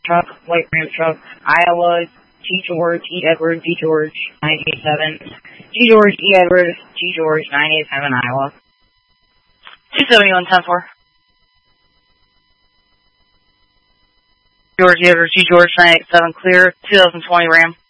truck, white Ram truck, Iowa, G. George, E. Edward, G. George, 987. G. George, E. Edward, G. George, 987, Iowa. 271-10-4. George, E. Edward, G. George, 987, clear, 2020 Ram.